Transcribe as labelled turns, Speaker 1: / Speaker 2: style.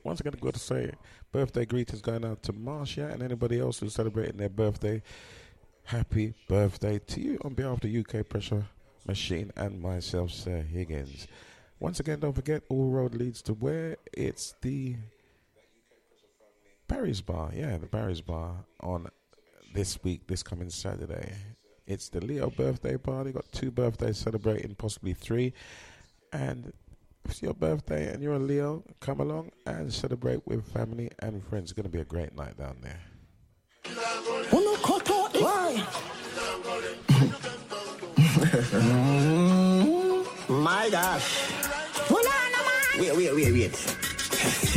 Speaker 1: Once again, I've got to say birthday greetings going out to Marcia and anybody else who's celebrating their birthday. Happy birthday to you on behalf of the UK Pressure Machine and myself, Sir Higgins. Once again, don't forget, all road leads to where? It's the Barry's Bar. Yeah, the Barry's Bar on this week, this coming Saturday. It's the Leo birthday party. Got 2 birthdays celebrating, possibly 3. And if it's your birthday and you're a Leo, come along and celebrate with family and friends. It's going to be a great night down there.
Speaker 2: My gosh. Wait.